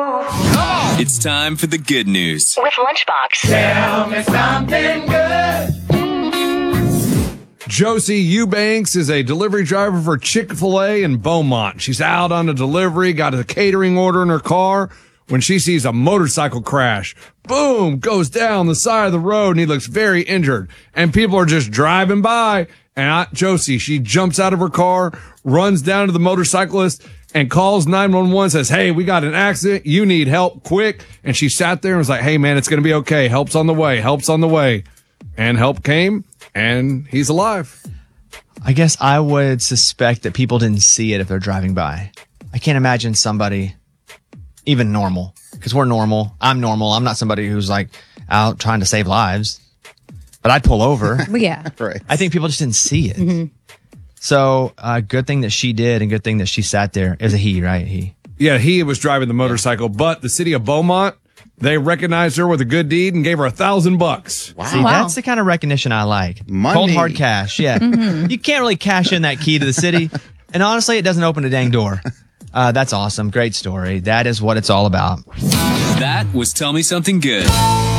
It's time for the good news with Lunchbox. Tell me something good. Josie Eubanks is a delivery driver for Chick-fil-A in Beaumont. She's out on a delivery, got a catering order in her car when she sees a motorcycle crash. Boom, goes down the side of the road, and he looks very injured. And people are just driving by. And Josie, she jumps out of her car, runs down to the motorcyclist, and calls 911, says, hey, we got an accident. You need help quick. And she sat there and was like, hey, man, it's going to be okay. Help's on the way. Help's on the way. And help came, and he's alive. I guess I would suspect that people didn't see it if they're driving by. I can't imagine somebody, even normal, because we're normal. I'm normal. I'm not somebody who's like out trying to save lives, but I'd pull over. Yeah. Right. I think people just didn't see it. Mm-hmm. So good thing that she did and good thing that she sat there. It was a he, right? He. Yeah, he was driving the motorcycle, but the city of Beaumont, they recognized her with a good deed and gave her $1,000. Wow. See, that's the kind of recognition I like. Money. Cold hard cash. Yeah. You can't really cash in that key to the city. And honestly, it doesn't open a dang door. That's awesome. Great story. That is what it's all about. That was Tell Me Something Good.